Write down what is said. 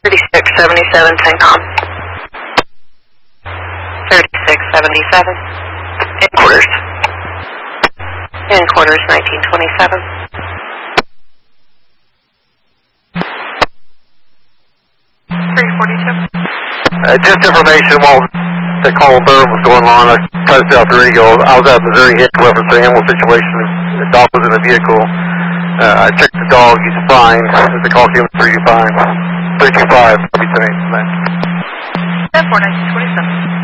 3677 10-com. 3677. In quarters. In quarters 1927. Just information while the call Burn was going on, I tried to set out the radio. I was at Missouri hit reference to animal situation. The dog was in the vehicle. I checked the dog, he's fine. The call came through, fine. 325, I'll be saying. 10-4, 1927.